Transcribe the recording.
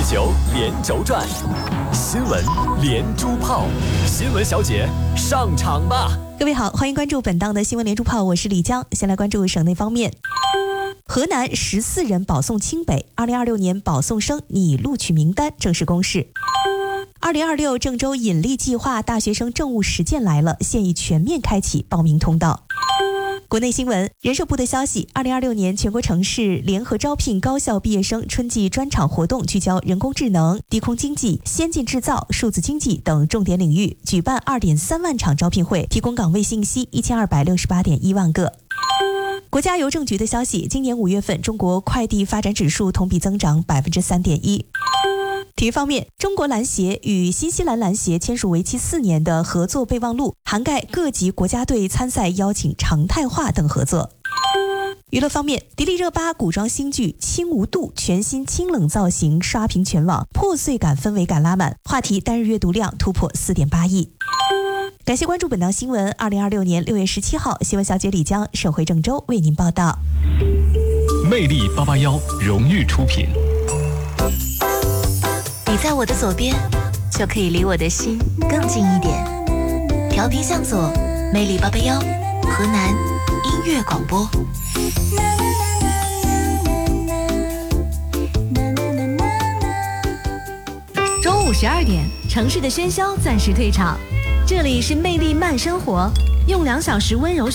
球连轴转，新闻连珠炮，新闻小姐上场吧！ 各位好，欢迎关注本档的新闻连珠炮，我是李江。先来关注省内方面。河南14人保送清北，2026年保送生拟录取名单正式公示。2026郑州引力计划大学生政务实践来了，现已全面开启报名通道。国内新闻，人社部的消息，2026年全国城市联合招聘高校毕业生春季专场活动聚焦人工智能、低空经济、先进制造、数字经济等重点领域，举办2.3万场招聘会，提供岗位信息1268.1万个。国家邮政局的消息，今年5月份中国快递发展指数同比增长3.1%。体育方面，中国篮协与新西兰篮协签署为期4年的合作备忘录，涵盖各级国家队参赛邀请常态化等合作。娱乐方面，迪丽热巴古装新剧《轻无度》全新清冷造型刷屏全网，破碎感氛围感拉满，话题单日阅读量突破4.8亿。感谢关注本档新闻。2026年6月17号，新闻小姐李江省会郑州为您报道。 魅力881荣誉出品。 你在我的左边，就可以离我的心更近一点。调频向左，魅力881，河南音乐广播。 中午12点，城市的喧嚣暂时退场，这里是魅力慢生活，用2小时温柔